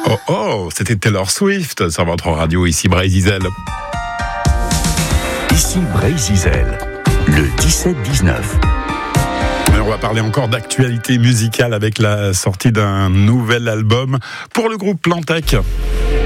Oh oh, c'était Taylor Swift sur votre radio, ici Bray-Zizel. Ici Bray-Zizel, le 17-19. Mais on va parler encore d'actualité musicale avec la sortie d'un nouvel album pour le groupe Plantec.